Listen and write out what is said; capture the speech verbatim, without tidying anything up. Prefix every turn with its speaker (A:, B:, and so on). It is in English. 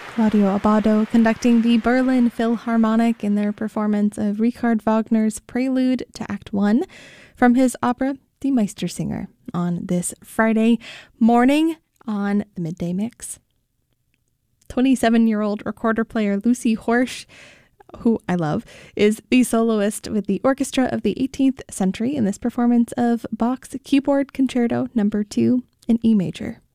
A: Claudio Abbado conducting the Berlin Philharmonic in their performance of Richard Wagner's Prelude to Act One from his opera Die Meistersinger on this Friday morning on the Midday Mix. twenty-seven-year-old recorder-player Lucy Horsch, who I love, is the soloist with the Orchestra of the eighteenth Century in this performance of Bach's Keyboard Concerto Number two in E major.